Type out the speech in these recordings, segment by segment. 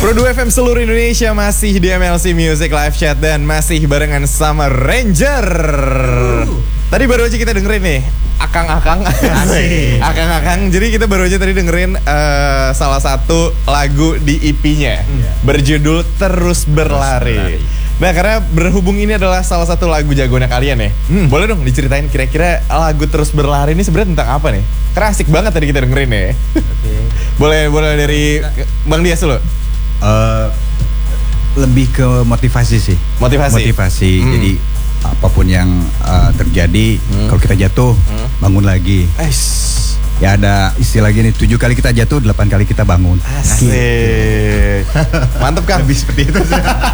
Pro 2 FM seluruh Indonesia masih di MLC Music Live Chat dan masih barengan sama Ranger. Tadi baru aja kita dengerin nih Akang-akang. Jadi kita baru aja tadi dengerin salah satu lagu di EP-nya berjudul Terus Berlari. Nah, karena berhubung ini adalah salah satu lagu jagoannya kalian ya, boleh dong diceritain kira-kira lagu Terus Berlari ini sebenarnya tentang apa nih? Karena asik banget tadi kita dengerin ya. Boleh dari Bang Dias dulu. Lebih ke motivasi sih. Motivasi. Jadi apapun yang terjadi, kalau kita jatuh, bangun lagi. Ya ada istilah gini, 7 kali kita jatuh, 8 kali kita bangun. Asik. Mantep kan? Lebih seperti itu.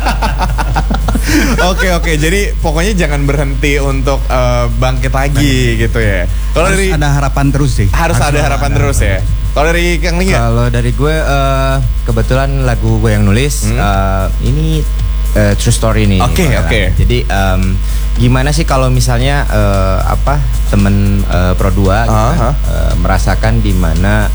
Oke. Jadi pokoknya jangan berhenti untuk bangkit lagi gitu ya. Kalau dari ada harapan terus sih. Harus ada harapan terus ya. Kalau dari Kang Ling? Kalau dari gue kebetulan lagu gue yang nulis ini true story nih. Oke. Jadi gimana sih kalau misalnya temen Pro 2 gitu, merasakan di mana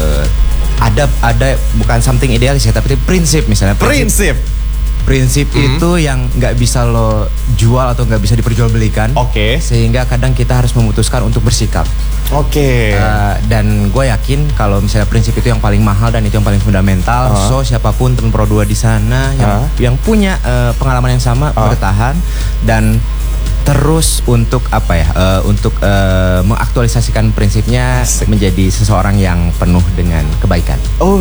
ada bukan something idealis ya, tapi prinsip misalnya. Prinsip itu yang nggak bisa lo jual atau nggak bisa diperjualbelikan. Sehingga kadang kita harus memutuskan untuk bersikap. Dan gue yakin kalau misalnya prinsip itu yang paling mahal dan itu yang paling fundamental. So siapapun teman Pro 2 di sana yang punya pengalaman yang sama bertahan dan terus untuk mengaktualisasikan prinsipnya menjadi seseorang yang penuh dengan kebaikan.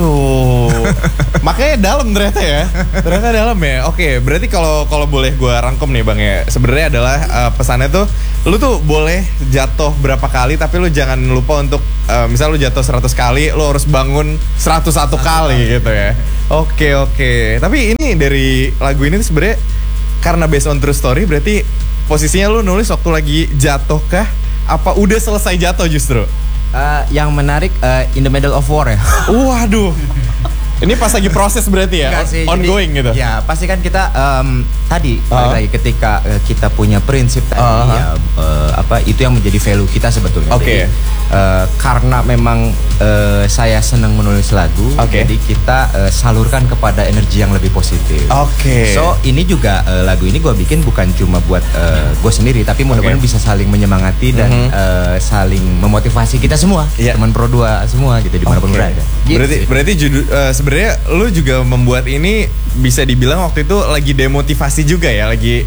Makanya dalam ternyata ya. Ternyata dalam ya. Oke, berarti kalau boleh gue rangkum nih Bang ya. Sebenarnya adalah pesannya tuh lu tuh boleh jatuh berapa kali tapi lu jangan lupa untuk misal lu jatuh 100 kali, lu harus bangun 101 kali gitu ya. Oke. Tapi ini dari lagu ini tuh sebenarnya karena based on true story, berarti posisinya lu nulis waktu lagi jatuh kah? Apa udah selesai jatuh justru? Yang menarik in the middle of war ya. Waduh. Ini pas lagi proses berarti ya? Sih, ongoing jadi, gitu? Ya pasti kan kita tadi balik lagi ketika kita punya prinsip tadi itu yang menjadi value kita sebetulnya. Jadi, karena memang saya senang menulis lagu, jadi kita salurkan kepada energi yang lebih positif. So ini juga lagu ini gue bikin bukan cuma buat gue sendiri, tapi mudah-mudahan bisa saling menyemangati dan saling memotivasi kita semua, teman Pro 2 semua gitu dimanapun berada. Berarti sebenarnya lu juga membuat ini bisa dibilang waktu itu lagi demotivasi juga ya, lagi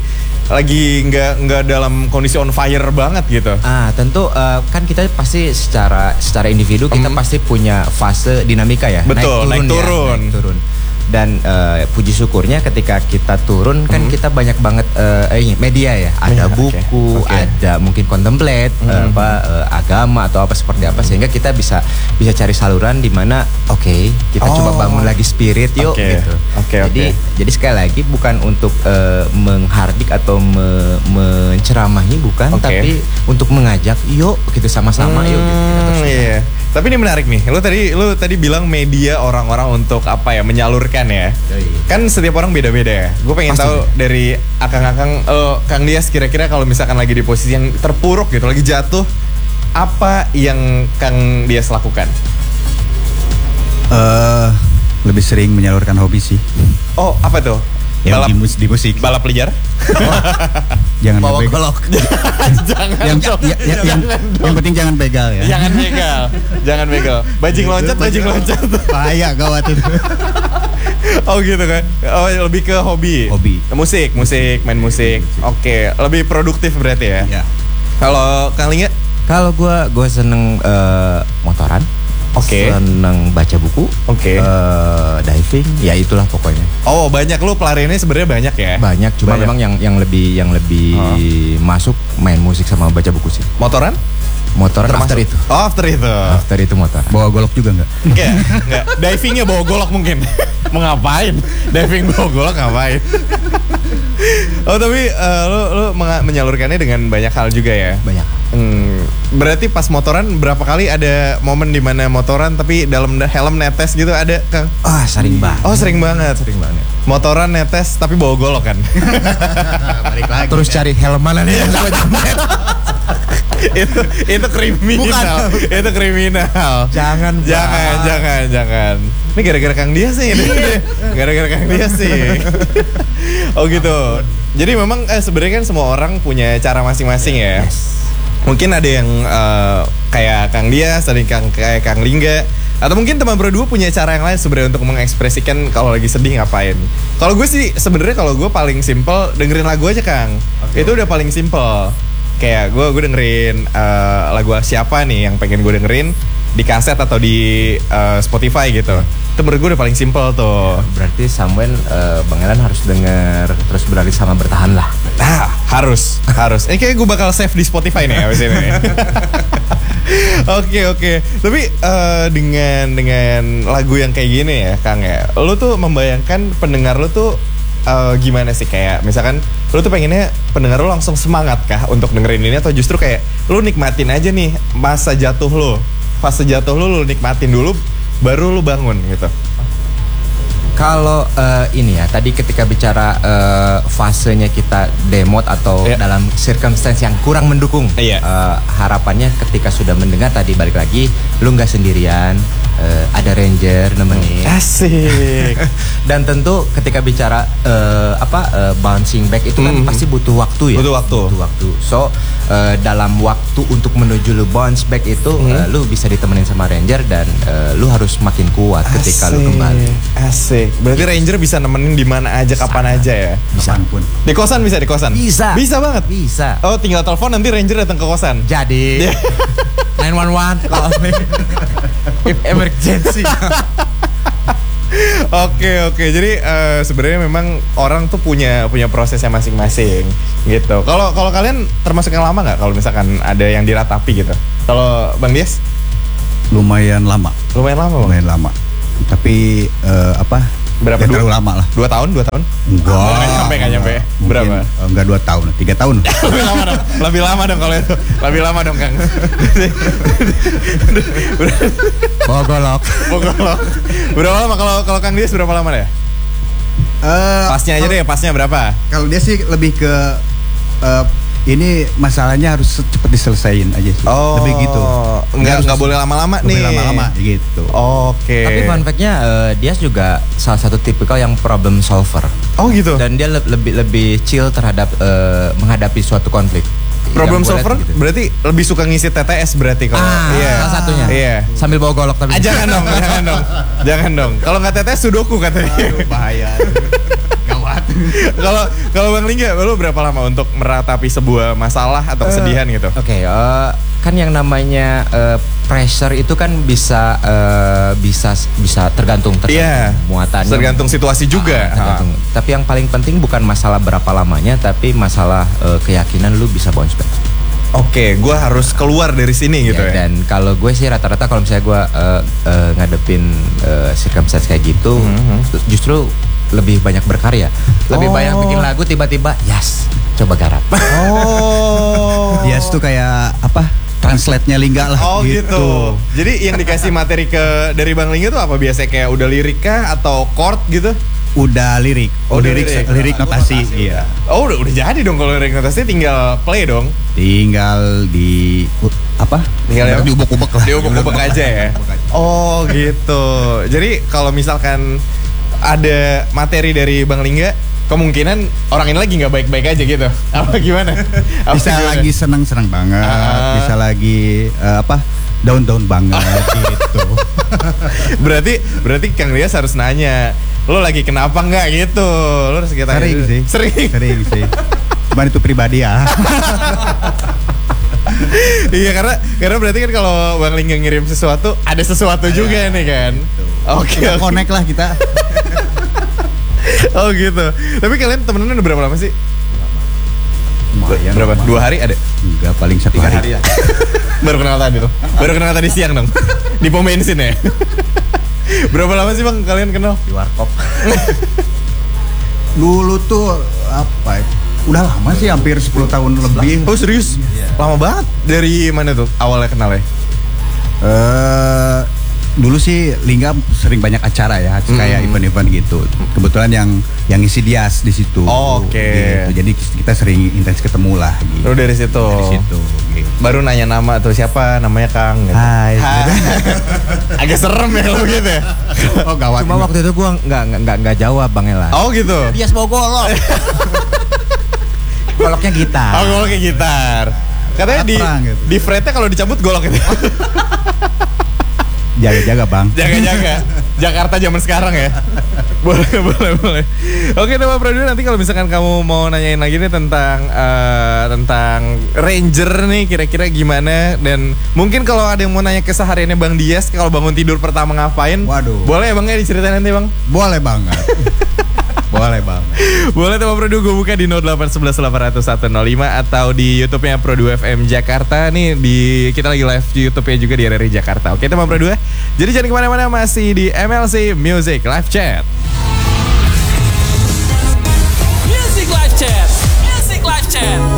nggak dalam kondisi on fire banget gitu. Tentu kan kita pasti secara individu kita pasti punya fase dinamika ya. Betul, naik turun. Dan puji syukurnya ketika kita turun kan kita banyak banget media ya. Ada buku, ada mungkin kontemplate, agama atau apa seperti apa, sehingga kita bisa cari saluran di mana kita coba bangun lagi spirit yuk gitu. Jadi sekali lagi bukan untuk menghardik atau menceramahi, bukan, tapi untuk mengajak yuk gitu sama-sama yuk gitu. Tapi ini menarik nih. Lu tadi bilang media orang-orang untuk menyalurkan ya. Kan setiap orang beda-beda ya. Gue pengen tahu dari akang-akang Kang Dias, kira-kira kalau misalkan lagi di posisi yang terpuruk gitu, lagi jatuh, apa yang Kang Dias lakukan? Lebih sering menyalurkan hobi sih. Apa tuh? Yang di musik. Balap liar? Jangan bawa golok. Yang penting jangan begal ya. Jangan begal. Bajing loncat. Bahaya gawat itu. Gitu kan. Lebih ke hobi. Musik, main musik. Lebih produktif berarti ya. Kalau Kang Ling? Kalau gue seneng motoran. Seneng baca buku, diving, ya itulah pokoknya. Banyak lu pelariannya sebenarnya banyak ya? Banyak, cuma memang yang lebih masuk main musik sama baca buku sih. Motoran after itu. After itu motor. Bawa golok juga nggak? Enggak. Divingnya bawa golok mungkin. Mau ngapain? Diving bawa golok ngapain? Tapi lu menyalurkannya dengan banyak hal juga ya? Banyak. Berarti pas motoran berapa kali ada momen dimana motoran tapi dalam helm netes gitu ada, Kang? Sering banget. Sering banget. Motoran netes tapi bawa golok kan? Balik lagi. Terus cari helm mana nih yang gue itu kriminal. Itu kriminal. Jangan. Ini gara-gara Kang Dias sih. Gara-gara Kang Dias sih. Oh gitu. Jadi memang sebenarnya kan semua orang punya cara masing-masing ya. Mungkin ada yang kayak Kang Dias, ada yang kayak Kang Lingga, atau mungkin teman berdua punya cara yang lain sebenarnya untuk mengekspresikan kalau lagi sedih ngapain. Kalau gue sih sebenarnya kalau gue paling simple dengerin lagu aja Kang. Itu udah paling simple. Kayak gue dengerin lagu siapa nih yang pengen gue dengerin di kaset atau di Spotify gitu. Itu menurut gue udah paling simple tuh. Berarti Samuel Bang Elan harus denger terus beralih sama bertahan lah. Nah, harus. Ini kayak gue bakal save di Spotify nih abis ini. Oke. Tapi dengan lagu yang kayak gini ya, Kang ya, lu tuh membayangkan pendengar lu tuh gimana sih? Kayak misalkan lu tuh pengennya pendengar lu langsung semangat kah untuk dengerin ini, atau justru kayak lu nikmatin aja nih masa jatuh lu, fase jatuh lu nikmatin dulu, baru lu bangun gitu. Kalau ini ya, tadi ketika bicara fasenya kita demot atau dalam circumstance yang kurang mendukung, harapannya ketika sudah mendengar tadi balik lagi, lu nggak sendirian, ada ranger nemenin. Asik. Dan tentu ketika bicara bouncing back itu kan pasti butuh waktu ya. Butuh waktu. So dalam waktu untuk menuju lu bounce back itu, lu bisa ditemenin sama ranger dan lu harus makin kuat ketika lu kembali. Asik. Berarti ranger bisa nemenin di mana aja, kapan aja ya? Bisa pun. Di kosan bisa, di kosan? Bisa banget. Bisa. Oh, tinggal telepon nanti ranger datang ke kosan. Jadi 911 kalau if emergency. Oke. Jadi sebenarnya memang orang tuh punya prosesnya masing-masing gitu. Kalau kalian termasuk yang lama nggak? Kalau misalkan ada yang diratapi gitu. Kalau Bang Dias? Lumayan lama. Lumayan lama. Tapi berapa? Terlalu lama lah. 2 tahun? Enggak. Nggak nyampe. Berapa? Enggak 2 tahun, 3 tahun. Lebih lama dong kalau itu. Lebih lama dong Kang. Bogolok. Berapa lama kalau Kang Dias berapa lama deh? Pasnya aja deh, pasnya berapa? Kalau dia sih lebih ke ini masalahnya harus cepat diselesaikan aja sih. Lebih gitu. Enggak boleh lama-lama nih. Lama-lama gitu. Oke. Tapi fun fact-nya dia juga salah satu tipikal yang problem solver. Oh gitu. Dan dia lebih chill terhadap menghadapi suatu konflik. Problem solver gitu. Berarti lebih suka ngisi TTS berarti kalau. Salah satunya. Iya. Sambil bawa golok tapi. Jangan dong. Kalau nggak TTS sudoku katanya. Bahaya. Gawat. Kalau Bang Lingga, lu berapa lama untuk meratapi sebuah masalah atau kesedihan gitu? Oke, kan yang namanya pressure itu kan bisa tergantung muatannya, tergantung situasi juga. Tergantung. Tapi yang paling penting bukan masalah berapa lamanya, tapi masalah keyakinan lu bisa bounce back. Oke, gue harus keluar dari sini gitu ya. Dan kalau gue sih rata-rata kalau misalnya gue ngadepin circumstance kayak gitu, justru lebih banyak berkarya, lebih banyak bikin lagu, tiba-tiba coba garap. Yes tuh kayak apa? Translate-nya Lingga lah. Oh gitu. Jadi yang dikasih materi dari Bang Lingga tuh apa biasanya, kayak udah lirik kah atau chord gitu? Udah lirik. Lirik notasi. Iya. Oh udah jadi dong, kalau lirik notasi tinggal play dong. Tinggal di Tinggal diubek-ubek lah. Diubek-ubek aja ya. Oh gitu. Jadi kalau misalkan ada materi dari Bang Lingga, kemungkinan orang ini lagi nggak baik-baik aja gitu. Apa gimana? Bisa lagi senang-senang banget, bisa lagi daun-daun banget gitu. Berarti Kang Dias harus nanya, lo lagi kenapa nggak gitu? Lo harus kita sering sih. Cuman itu pribadi ya. Iya, karena berarti kan kalau Bang Lingga ngirim sesuatu, ada sesuatu juga nih kan. Oke. Connect lah kita. Oh gitu. Tapi kalian temenan udah berapa lama sih? Lumayan. Berapa? 2 hari ada? Enggak, paling 1 hari. Baru kenal tadi tuh. Baru kenal tadi siang dong. Di pom bensin ya. Berapa lama sih Bang kalian kenal? Di warkop. Dulu tuh udah lama sih, hampir 10 tahun lebih. Oh serius? Lama banget. Dari mana tuh awalnya kenalnya? Dulu sih Lingga sering banyak acara ya, kayak event-event gitu. Kebetulan yang isi Dias di situ. Oke. Gitu. Jadi kita sering intens ketemu lah. Gitu. Dari situ. Gitu. Baru nanya nama tuh siapa namanya Kang. Gitu. Hai. Agak serem ya kalau gitu ya. Oh gawat. Cuma waktu itu gua nggak jawab Bang Elan. Oh gitu. Bias mau golok. Goloknya gitar. Oh goloknya gitar. Katanya gitu. di fretnya kalau dicabut golok itu. Jaga-jaga Bang. Jaga-jaga. Jakarta zaman sekarang ya. boleh. Oke teman produser, nanti kalau misalkan kamu mau nanyain lagi nih tentang Ranger nih kira-kira gimana, dan mungkin kalau ada yang mau nanya kesehariannya Bang Dias kalau bangun tidur pertama ngapain, waduh, boleh ya Bang ya diceritain nanti Bang? Boleh banget. Boleh bang. Boleh teman Pro2, gue buka di 0811 800 105 atau di YouTube-nya Pro2 FM Jakarta. Nih kita lagi live di YouTube-nya juga di RRI Jakarta. Oke teman Pro2, jadi jangan kemana-mana, masih di MLC Music Live Chat. Music Live Chat.